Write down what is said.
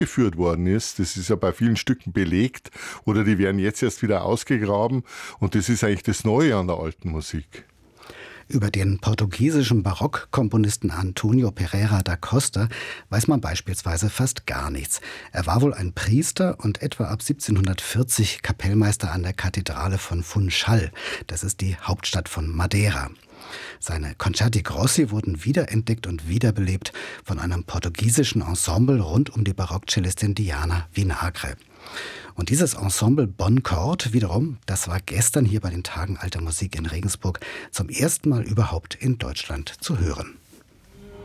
geführt worden ist. Das ist ja bei vielen Stücken belegt oder die werden jetzt erst wieder ausgegraben und das ist eigentlich das Neue an der alten Musik. Über den portugiesischen Barockkomponisten Antonio Pereira da Costa weiß man beispielsweise fast gar nichts. Er war wohl ein Priester und etwa ab 1740 Kapellmeister an der Kathedrale von Funchal. Das ist die Hauptstadt von Madeira. Seine Concerti Grossi wurden wiederentdeckt und wiederbelebt von einem portugiesischen Ensemble rund um die Barockcellistin Diana Vinagre. Und dieses Ensemble Bon Chord wiederum, das war gestern hier bei den Tagen Alter Musik in Regensburg zum ersten Mal überhaupt in Deutschland zu hören.